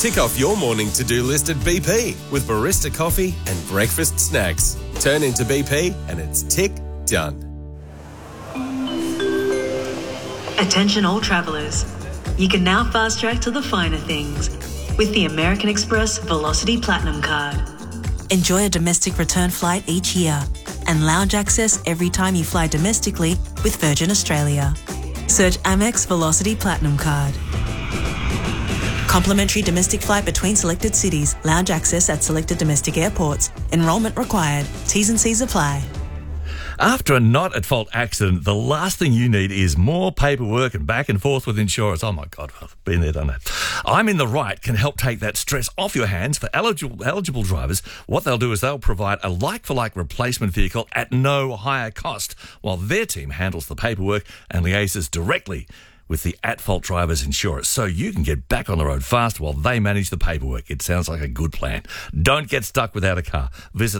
Tick off your morning to-do list at BP with barista coffee and breakfast snacks. Turn into BP and it's tick done. Attention all travellers. You can now fast track to the finer things with the American Express Velocity Platinum Card. Enjoy a domestic return flight each year and lounge access every time you fly domestically with Virgin Australia. Search Amex Velocity Platinum Card. Complimentary domestic flight between selected cities. Lounge access at selected domestic airports. Enrolment required. T's and C's apply. After a not-at-fault accident, the last thing you need is more paperwork and back and forth with insurance. Oh, my God, I've been there, done that. I'm in the Right can help take that stress off your hands for eligible drivers. What they'll do is they'll provide a like-for-like replacement vehicle at no higher cost, while their team handles the paperwork and liaises directly with the at-fault driver's insurers, so you can get back on the road fast while they manage the paperwork. It sounds like a good plan. Don't get stuck without a car. Visit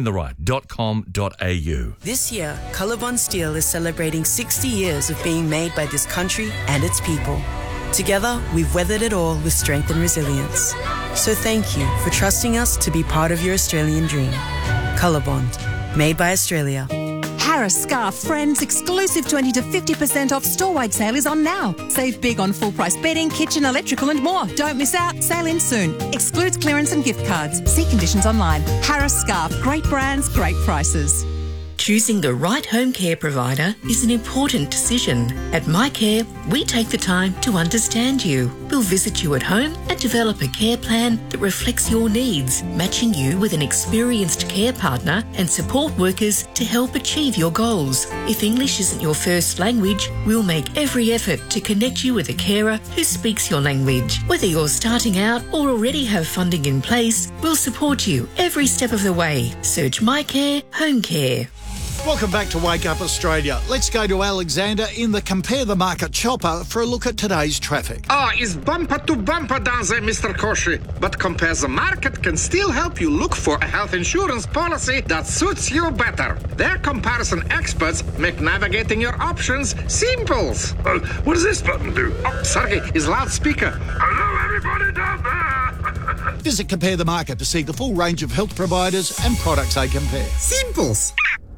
IamInTheRight.com.au. This year, Colorbond Steel is celebrating 60 years of being made by this country and its people. Together, we've weathered it all with strength and resilience. So thank you for trusting us to be part of your Australian dream. Colorbond, made by Australia. Harris Scarf Friends exclusive 20 to 50% off store-wide sale is on now. Save big on full-price bedding, kitchen, electrical and more. Don't miss out. Sale ends soon. Excludes clearance and gift cards. See conditions online. Harris Scarf. Great brands, great prices. Choosing the right home care provider is an important decision. At MyCare, we take the time to understand you. We'll visit you at home and develop a care plan that reflects your needs, matching you with an experienced care partner and support workers to help achieve your goals. If English isn't your first language, we'll make every effort to connect you with a carer who speaks your language. Whether you're starting out or already have funding in place, we'll support you every step of the way. Search MyCare Home Care. Welcome back to Wake Up Australia. Let's go to Alexander in the Compare the Market chopper for a look at today's traffic. It's bumper to bumper down there, Mr. Koshi. But Compare the Market can still help you look for a health insurance policy that suits you better. Their comparison experts make navigating your options simple. What does this button do? Oh, sorry, it's loudspeaker. Hello, everybody down there. Visit Compare the Market to see the full range of health providers and products they compare. Simples.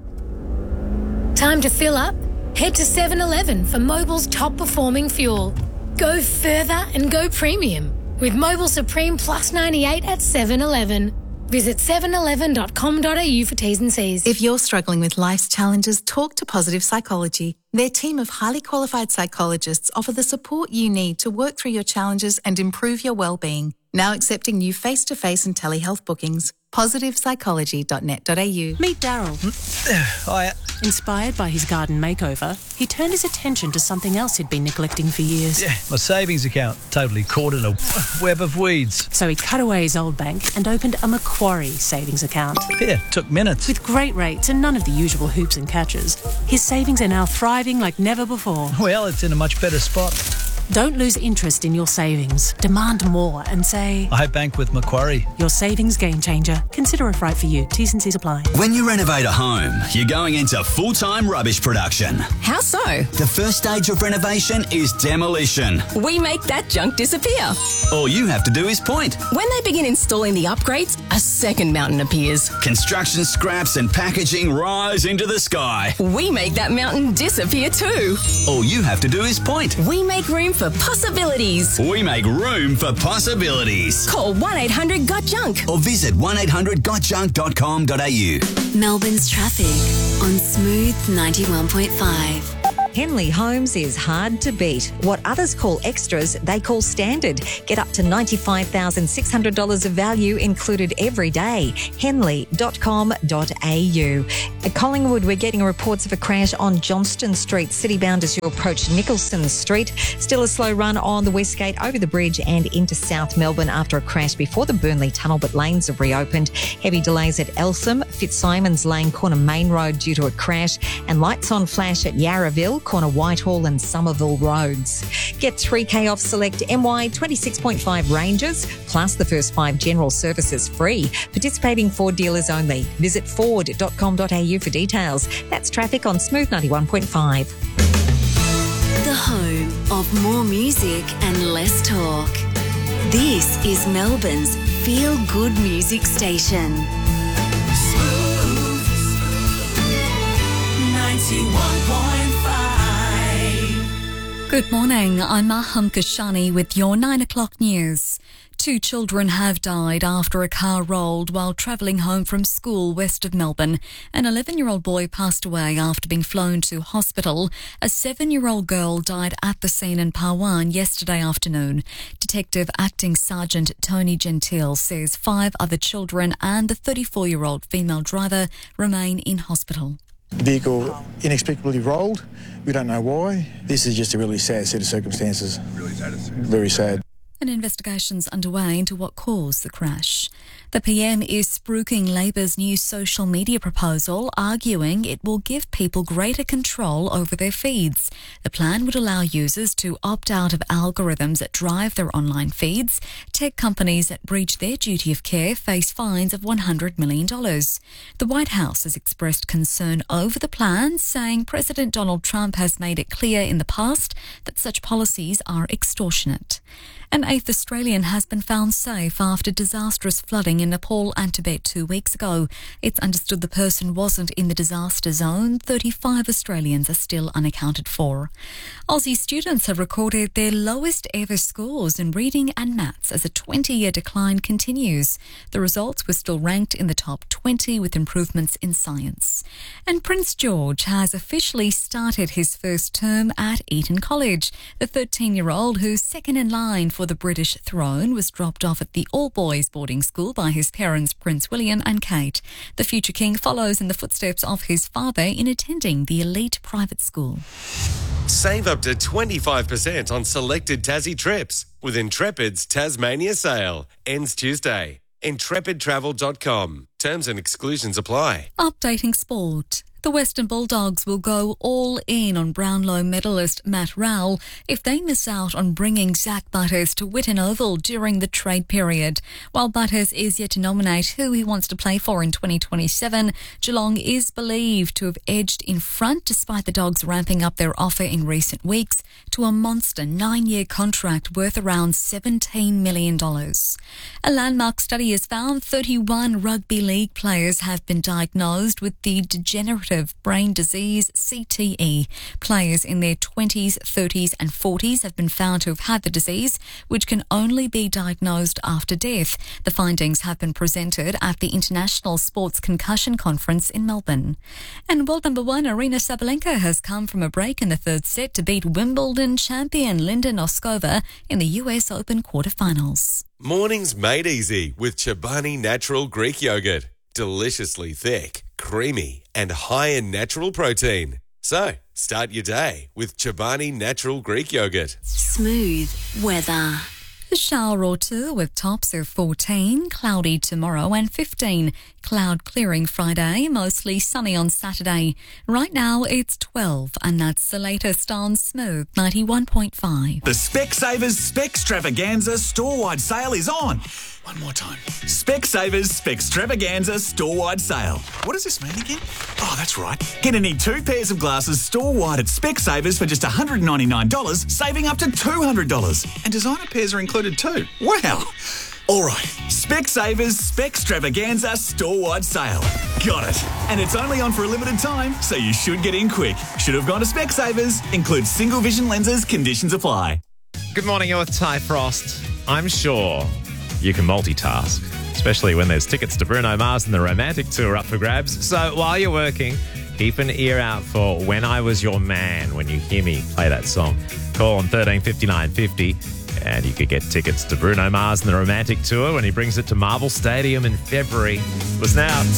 Time to fill up? Head to 7-Eleven for Mobil's top-performing fuel. Go further and go premium with Mobil Supreme Plus 98 at 7-Eleven. Visit 7eleven.com.au for T's and C's. If you're struggling with life's challenges, talk to Positive Psychology. Their team of highly qualified psychologists offer the support you need to work through your challenges and improve your well-being. Now accepting new face-to-face and telehealth bookings. PositivePsychology.net.au. Meet Daryl. Hiya. Inspired by his garden makeover, he turned his attention to something else he'd been neglecting for years. Yeah, my savings account, totally caught in a web of weeds. So he cut away his old bank and opened a Macquarie savings account. Yeah, took minutes. With great rates and none of the usual hoops and catches, his savings are now thriving like never before. Well, it's in a much better spot. Don't lose interest in your savings. Demand more and say, I bank with Macquarie. Your savings game changer. Consider if right for you. T's and C's apply. When you renovate a home, you're going into full-time rubbish production. How so? The first stage of renovation is demolition. We make that junk disappear. All you have to do is point. When they begin installing the upgrades, a second mountain appears. Construction scraps and packaging rise into the sky. We make that mountain disappear too. All you have to do is point. We make room for possibilities. We make room for possibilities. Call 1-800-GOT-JUNK or visit 1800gotjunk.com.au. Melbourne's traffic on Smooth 91.5. Henley Homes is hard to beat. What others call extras, they call standard. Get up to $95,600 of value included every day. Henley.com.au. At Collingwood, we're getting reports of a crash on Johnston Street, citybound as you approach Nicholson Street. Still a slow run on the Westgate over the bridge and into South Melbourne after a crash before the Burnley Tunnel, but lanes have reopened. Heavy delays at Eltham, Fitzsimons Lane, corner Main Road due to a crash, and lights on flash at Yarraville, corner Whitehall and Somerville Roads. Get 3K off select MY 26.5 ranges, plus the first 5 general services free. Participating Ford dealers only. Visit ford.com.au for details. That's traffic on Smooth 91.5. The home of more music and less talk. This is Melbourne's feel-good music station. Smooth 91.5. Good morning, I'm Maham Kashani with your 9 o'clock news. 2 children have died after a car rolled while travelling home from school west of Melbourne. An 11-year-old boy passed away after being flown to hospital. A 7-year-old girl died at the scene in Parwan yesterday afternoon. Detective Acting Sergeant Tony Gentile says 5 other children and the 34-year-old female driver remain in hospital. The vehicle inexplicably rolled. We don't know why. This is just a really sad set of circumstances. Really sad. Very sad. An investigation's underway into what caused the crash. The PM is spruiking Labor's new social media proposal, arguing it will give people greater control over their feeds. The plan would allow users to opt out of algorithms that drive their online feeds. Tech companies that breach their duty of care face fines of $100 million. The White House has expressed concern over the plan, saying President Donald Trump has made it clear in the past that such policies are extortionate. An 8th Australian has been found safe after disastrous flooding in Nepal and Tibet 2 weeks ago. It's understood the person wasn't in the disaster zone. 35 Australians are still unaccounted for. Aussie students have recorded their lowest ever scores in reading and maths as a 20-year decline continues. The results were still ranked in the top 20 with improvements in science. And Prince George has officially started his first term at Eton College. The 13-year-old, who's second in line for the British throne, was dropped off at the all-boys boarding school by his parents, Prince William and Kate. The future king follows in the footsteps of his father in attending the elite private school. Save up to 25% on selected Tassie trips with Intrepid's Tasmania sale. Ends Tuesday. IntrepidTravel.com. Terms and exclusions apply. Updating sport. The Western Bulldogs will go all in on Brownlow medalist Matt Rowell if they miss out on bringing Zach Butters to Whitten Oval during the trade period. While Butters is yet to nominate who he wants to play for in 2027, Geelong is believed to have edged in front despite the Dogs ramping up their offer in recent weeks to a monster 9-year contract worth around $17 million. A landmark study has found 31 rugby league players have been diagnosed with the degenerative brain disease CTE. Players in their 20s, 30s and 40s have been found to have had the disease, which can only be diagnosed after death. The findings have been presented at the International Sports Concussion Conference in Melbourne. And world number 1 Aryna Sabalenka has come from a break in the third set to beat Wimbledon champion Linda Noskova in the US Open quarterfinals. Mornings made easy with Chobani Natural Greek Yogurt. Deliciously thick, creamy and high in natural protein. So, start your day with Chobani Natural Greek Yogurt. Smooth weather. A shower or two with tops of 14, cloudy tomorrow and 15. Cloud clearing Friday, mostly sunny on Saturday. Right now it's 12 and that's the latest on Smooth 91.5. The Specsavers Specstravaganza store-wide sale is on. One more time. Specsavers Specstravaganza store-wide sale. What does this mean again? Oh, that's right. Get any 2 pairs of glasses store-wide at Specsavers for just $199, saving up to $200. And designer pairs are included too. Wow. All right. Specsavers Specstravaganza store-wide sale. Got it. And it's only on for a limited time, so you should get in quick. Should have gone to Specsavers. Includes single vision lenses. Conditions apply. Good morning, you're with Ty Frost. I'm sure you can multitask, especially when there's tickets to Bruno Mars and the Romantic Tour up for grabs. So while you're working, keep an ear out for When I Was Your Man when you hear me play that song. Call on 135950 and you could get tickets to Bruno Mars and the Romantic Tour when he brings it to Marvel Stadium in February. Was now